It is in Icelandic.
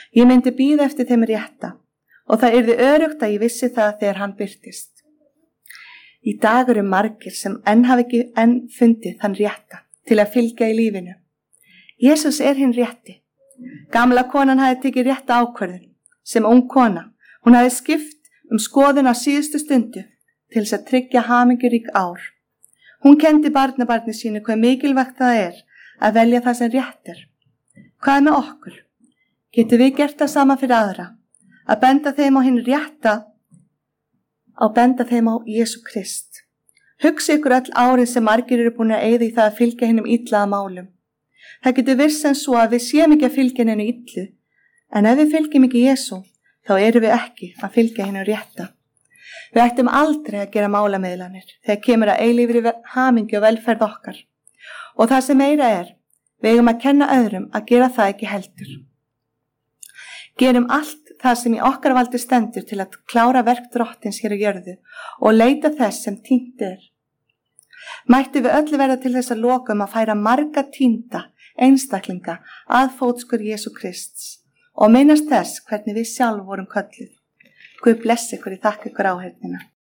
Ég myndi bíða eftir þeim rétta og það yrði öruggt að ég vissi það þegar hann birtist. Í dag eru margir sem hafa ekki fundið þann rétta til að fylgja í lífinu. Jesús hinn rétti. Gamla konan hafði tekið rétta ákvörðun. Sem ung kona, hún hafði skipt skoðun á síðustu stundu til þess að tryggja hamingjurík ár. Hún kenndi barnabarni sínu hvað mikilvægt það að velja það sem rétt Hvað með okkur? Getum við gert það sama fyrir aðra? Að benda þeim á hinn rétta, benda þeim á Jesú Krist. Hugsa ykkur öll árin sem margir eru búin að eyða í það að fylgja hinnum illa að málum. Það getur verið sem svo að við séum ekki að fylgja hennu illu, en ef við fylgjum ekki Jesú, þá erum við ekki að fylgja hennu rétta. Við ættum aldrei að gera málamiðlanir þegar kemur að eilífri hamingju og velferð okkar. Og það sem meira við eigum að kenna öðrum að gera það ekki heldur. Gerum allt það sem í okkar valdi stendur til að klára verk Drottins hér á jörðu og leita þess sem týnt Mættu við öll verða til þess að lokum að færa marga týnda einstaklinga að fótskur Jesú Krists og minnast þess hvernig við sjálf vorum kölluð. Guð blessi ykkur, ég þakka ykkur áheyrnina.